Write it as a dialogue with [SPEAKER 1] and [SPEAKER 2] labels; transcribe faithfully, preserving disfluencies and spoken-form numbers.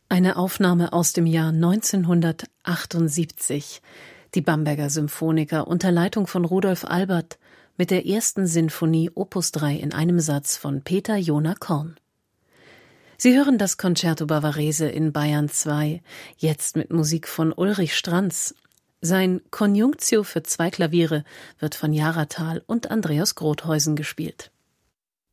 [SPEAKER 1] Eine Aufnahme aus dem Jahr neunzehnhundertachtundsiebzig. Die Bamberger Symphoniker unter Leitung von Rudolf Albert mit der ersten Sinfonie Opus drei in einem Satz von Peter Jona Korn. Sie hören das Concerto Bavarese in Bayern zwei, jetzt mit Musik von Ulrich Stranz. Sein Conjunctio für zwei Klaviere wird von Jara Thal und Andreas Grothäusen gespielt.